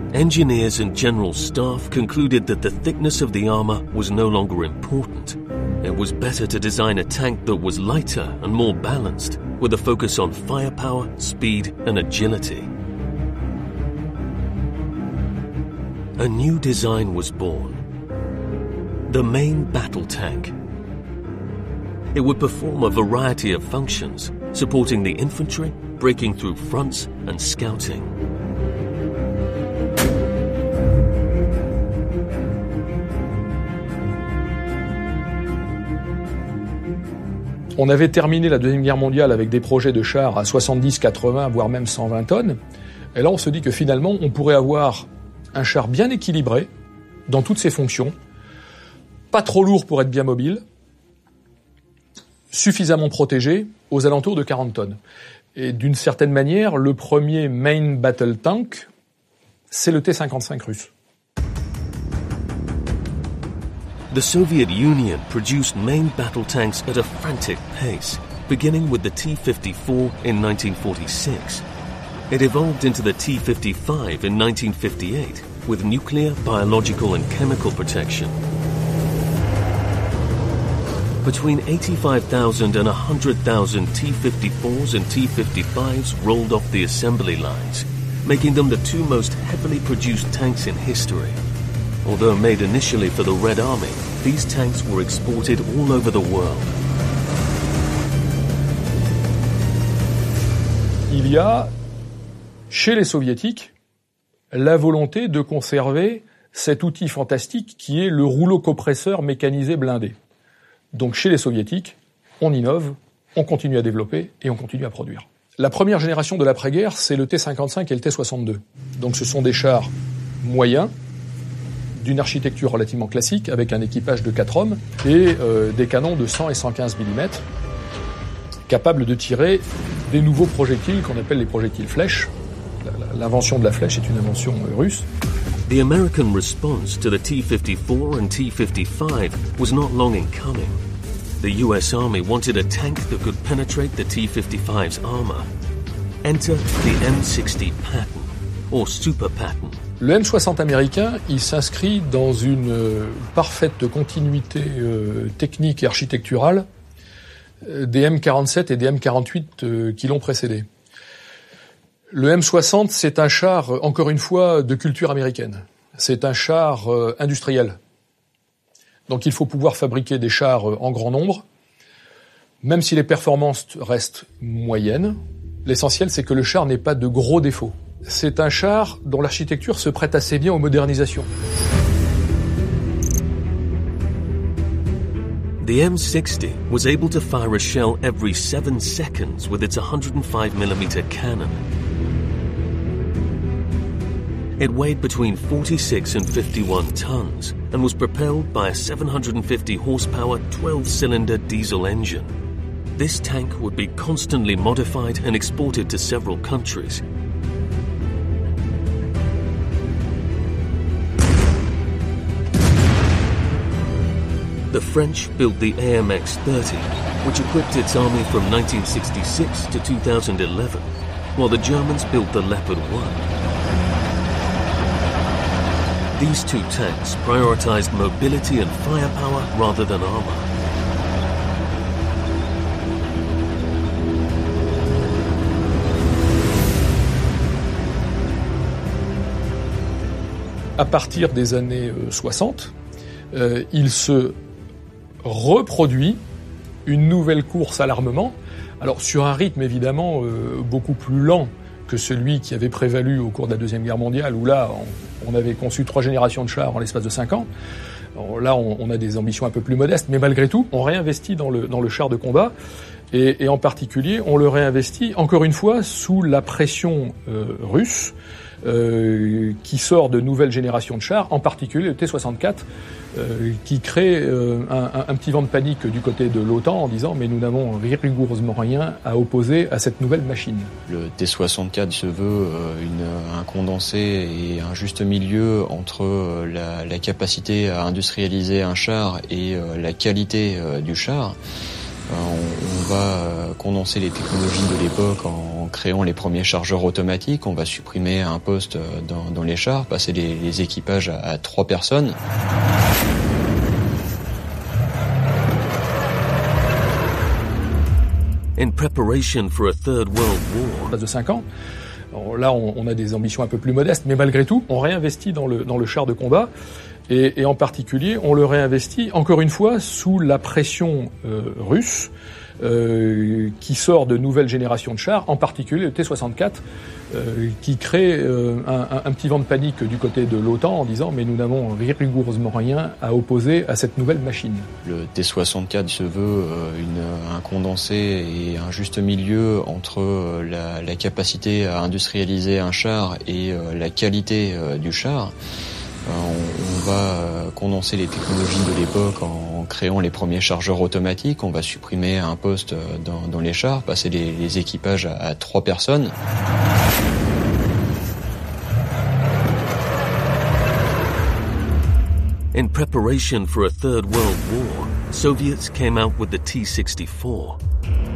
Engineers and general staff concluded that the thickness of the armor was no longer important. It was better to design a tank that was lighter and more balanced, with a focus on firepower, speed, and agility. A new design was born: the main battle tank. It would perform a variety of functions, supporting the infantry, breaking through fronts, and scouting. On avait terminé la Deuxième Guerre mondiale avec des projets de chars à 70, 80, voire même 120 tonnes. Et là, on se dit que finalement, on pourrait avoir un char bien équilibré dans toutes ses fonctions, pas trop lourd pour être bien mobile, suffisamment protégé, aux alentours de 40 tonnes. Et d'une certaine manière, le premier main battle tank, c'est le T-55 russe. The Soviet Union produced main battle tanks at a frantic pace, beginning with the T-54 in 1946. It evolved into the T-55 in 1958, with nuclear, biological and chemical protection. Between 85,000 and 100,000 T-54s and T-55s rolled off the assembly lines, making them the two most heavily produced tanks in history. Although made initially for the Red Army, these tanks were exported all over the world. Il y a, chez les Soviétiques, la volonté de conserver cet outil fantastique qui est le rouleau compresseur mécanisé blindé. Donc chez les Soviétiques, on innove, on continue à développer et on continue à produire. La première génération de l'après-guerre, c'est le T-55 et le T-62. Donc ce sont des chars moyens, d'une architecture relativement classique, avec un équipage de 4 hommes et des canons de 100 et 115 mm, capables de tirer des nouveaux projectiles qu'on appelle les projectiles flèches. L'invention de la flèche est une invention russe. The American response to the T-54 and T-55 was not long in coming. The US Army wanted a tank that could penetrate the T-55's armor. Enter the M60 Patton, or Super Patton. Le M60 américain, il s'inscrit dans une parfaite continuité technique et architecturale des M47 et des M48 qui l'ont précédé. Le M60, c'est un char, encore une fois, de culture américaine. C'est un char industriel. Donc il faut pouvoir fabriquer des chars en grand nombre. Même si les performances restent moyennes, l'essentiel, c'est que le char n'ait pas de gros défauts. C'est un char dont l'architecture se prête assez bien aux modernisations. The M60 was able to fire a shell every 7 seconds with its 105mm cannon. It weighed between 46 and 51 tons and was propelled by a 750 horsepower 12-cylinder diesel engine. This tank would be constantly modified and exported to several countries. The French built the AMX-30, which equipped its army from 1966 to 2011, while the Germans built the Leopard 1. These two tanks prioritized mobility and firepower rather than armor. À partir des années 60, il se reproduit une nouvelle course à l'armement, alors sur un rythme évidemment beaucoup plus lent que celui qui avait prévalu au cours de la Deuxième Guerre mondiale, où là on avait conçu 3 générations de chars en l'espace de 5 ans. Alors là on a des ambitions un peu plus modestes, mais malgré tout on réinvestit dans le char de combat, et en particulier on le réinvestit encore une fois sous la pression russe, qui sort de nouvelles générations de chars, en particulier le T-64, qui crée un petit vent de panique du côté de l'OTAN en disant « mais nous n'avons rigoureusement rien à opposer à cette nouvelle machine ». Le T-64 se veut un condensé et un juste milieu entre la capacité à industrialiser un char et la qualité du char. On va condenser les technologies de l'époque en créant les premiers chargeurs automatiques. On va supprimer un poste dans les chars, passer les équipages à 3 personnes. In preparation for a Third World War, De 5 ans. Alors là, on a des ambitions un peu plus modestes, mais malgré tout, on réinvestit dans le char de combat. Et en particulier, on le réinvestit, encore une fois, sous la pression russe, qui sort de nouvelles générations de chars, en particulier le T-64, qui crée un petit vent de panique du côté de l'OTAN en disant « mais nous n'avons rigoureusement rien à opposer à cette nouvelle machine ». Le T-64 se veut un condensé et un juste milieu entre la capacité à industrialiser un char et la qualité du char. On va condenser les technologies de l'époque en créant les premiers chargeurs automatiques. On va supprimer un poste dans les chars, passer les équipages à 3 personnes. in preparation for a Third World War, Soviets came out with the T-64.